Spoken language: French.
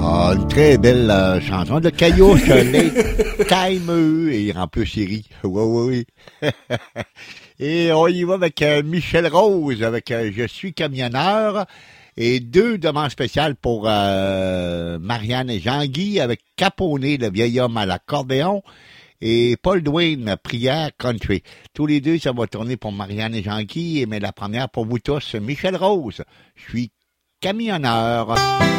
Ah, une très belle chanson de Caillou Soleil, Caimeux, et en plus série. Oui, oui, oui. Et on y va avec Michel Rose, avec Je suis camionneur. Et deux demandes spéciales pour Marianne et Jean-Guy, avec Caponé, le vieil homme à l'accordéon, et Paul Dwayne, Prière Country. Tous les deux, ça va tourner pour Marianne et Jean-Guy, mais la première pour vous tous, Michel Rose. Je suis camionneur.